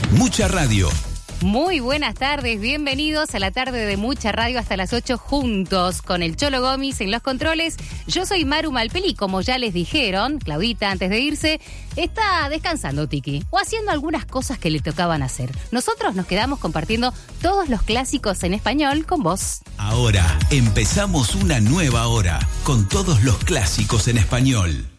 Mucha Radio. Muy buenas tardes, bienvenidos a la tarde de Mucha Radio hasta las 8 juntos con el Cholo Gómez en los controles. Yo soy Maru Malpeli, como ya les dijeron, Claudita antes de irse está descansando Tiki o haciendo algunas cosas que le tocaban hacer. Nosotros nos quedamos compartiendo todos los clásicos en español con vos. Ahora empezamos una nueva hora con todos los clásicos en español.